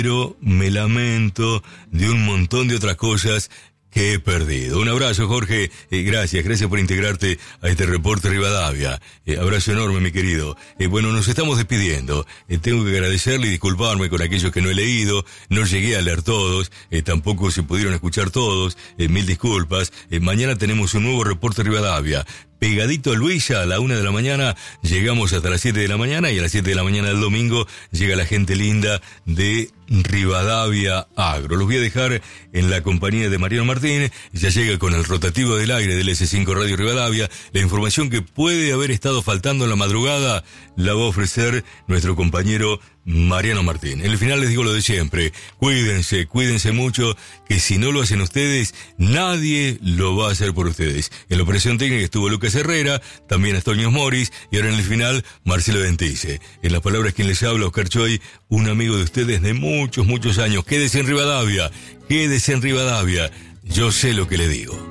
pero me lamento de un montón de otras cosas que he perdido. Un abrazo, Jorge. Gracias por integrarte a este reporte Rivadavia. Abrazo enorme, mi querido. Bueno, nos estamos despidiendo. Tengo que agradecerle y disculparme con aquellos que no he leído. No llegué a leer todos. Tampoco se pudieron escuchar todos. Mil disculpas. Mañana tenemos un nuevo reporte Rivadavia. Pegadito a Luisa, a la 1 de la mañana, llegamos hasta las 7 de la mañana, y a las 7 de la mañana del domingo llega la gente linda de Rivadavia Agro. Los voy a dejar en la compañía de Mariano Martín. Ya llega con el rotativo del aire del S5 Radio Rivadavia. La información que puede haber estado faltando en la madrugada la va a ofrecer nuestro compañero Mariano Martín. En el final les digo lo de siempre. Cuídense mucho, que si no lo hacen ustedes, nadie lo va a hacer por ustedes. En la operación técnica estuvo Lucas Herrera, también Astonios Moris, y ahora en el final, Marcelo Dentice. En las palabras quien les habla, Oscar Choy, un amigo de ustedes de muchos años. Quédese en Rivadavia. Yo sé lo que le digo.